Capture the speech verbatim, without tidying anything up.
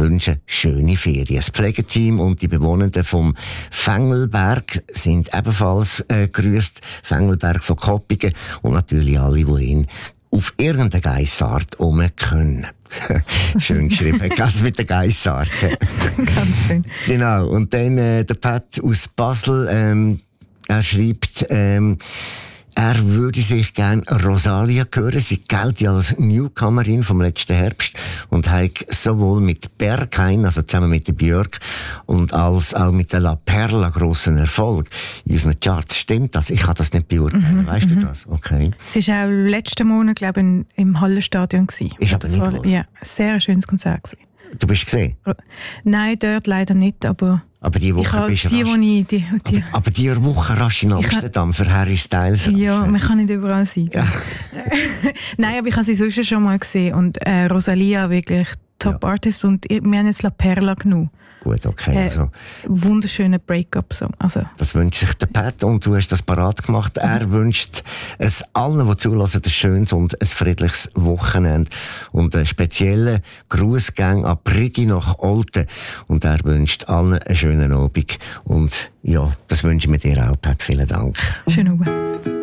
wünschen schöne Ferien. Das Pflegeteam und die Bewohnenden vom Fengelberg sind ebenfalls äh, grüßt. Fengelberg von Koppingen und natürlich alle, die ihn auf irgendeine Geissart um können. Schön geschrieben. Ganz mit der Geissart. Ganz schön. Genau. Und dann äh, der Pat aus Basel, ähm, er schreibt, ähm, er würde sich gerne Rosalia hören. Sie gilt als Newcomerin vom letzten Herbst und hat sowohl mit Berghain, also zusammen mit der Björk, und als auch mit der La Perla grossen Erfolg in unseren Charts. Stimmt das? Ich kann das nicht beurteilen. Mhm, weißt du das? Okay. Sie war auch letzten Monat, glaube ich, im Hallenstadion. Ist aber nicht wahr. Ja, sehr schönes Konzert gewesen. Du bist gesehen? Nein, dort leider nicht, aber... Aber die Woche bist du die, rasch... Die, die, die, aber, aber die Woche rasch in Amsterdam für Harry Styles. Ja, man kann nicht überall sein. Ja. Nein, aber ich habe sie sonst schon mal gesehen. Und äh, Rosalia, wirklich Top-Artist. Ja. Und wir haben jetzt La Perla genommen. Gut, okay. Äh, also, wunderschöner Break-up-Song. Also. Das wünscht sich der Pat und du hast das parat gemacht. Mhm. Er wünscht es allen, die zulassen, ein schönes und ein friedliches Wochenende. Und einen speziellen Grußgang an Brigi nach Olten. Und er wünscht allen einen schönen Abend. Und ja, das wünschen wir dir auch, Pat. Vielen Dank. Schönen Abend.